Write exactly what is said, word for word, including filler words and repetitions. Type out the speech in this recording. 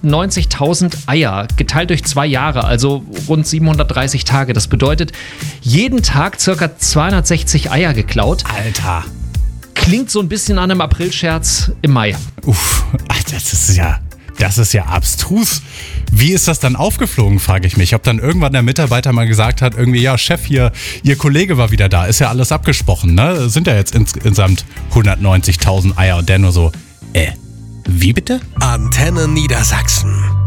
hundertneunzigtausend Eier, geteilt durch zwei Jahre, also rund siebenhundertdreißig Tage. Das bedeutet, jeden Tag circa zweihundertsechzig Eier geklaut. Alter. Klingt so ein bisschen an einem Aprilscherz im Mai. Uff, das ist ja, das ist ja abstrus. Wie ist das dann aufgeflogen, frage ich mich. Ob dann irgendwann der Mitarbeiter mal gesagt hat, irgendwie, ja, Chef, hier, Ihr Kollege war wieder da, ist ja alles abgesprochen, ne? Sind ja jetzt insgesamt hundertneunzigtausend Eier und der nur so, äh, wie bitte? Antenne Niedersachsen.